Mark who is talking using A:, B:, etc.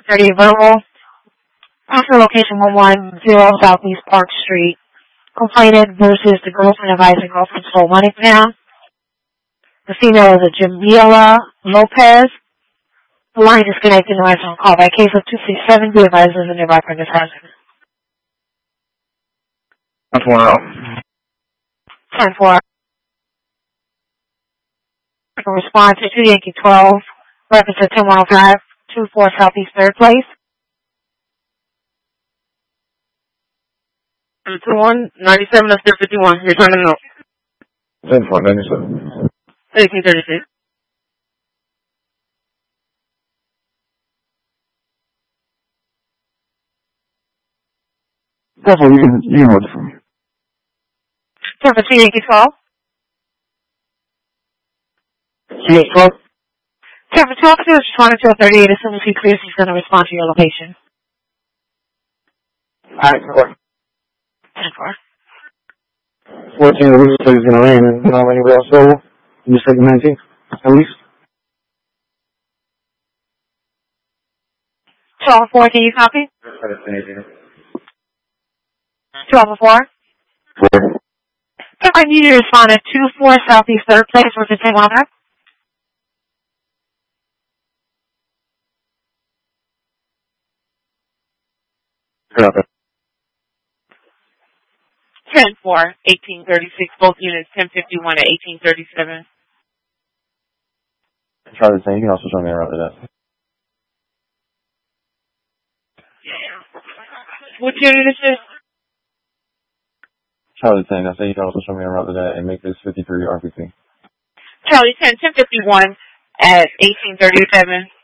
A: 30 available. After location 110 Southeast Park Street. Complainant versus the girlfriend advising girlfriend stole money from him. The female is a Jamila Lopez. The line is connected to on call by case of 267. Be advised of the nearby pregnant person. 10-4. Response to 2 Yankee 12. Reference to 10105. 24 Southeast 3rd Place.
B: 21, 97, that's 51. You're turning up.
C: 10-4, 97.
B: 1836.
C: Definitely, you can hold it for me.
A: 10 for 2 Yankee 12.
C: 2 Yankee 12.
A: 10 for 2 officers responding to a 38. As soon as he clears, he's going to respond to your location.
C: Alright,
A: 10-4.
C: 14, the roof is going to rain, and not anywhere else over. You just take 19, at least.
A: 12 4, can you copy? 12 4.
C: 4.
A: I need you to respond at 24 Southeast 3rd Place with the same honor.
C: Copy.
B: 10-4, 1836. Both units 1051 and 1837.
C: Try the same. You can also show me around to that.
B: What unit is this?
C: Charlie 10, I say you can also show me around to that and make this 53 RPC.
B: Charlie 10, 1051 at 1837.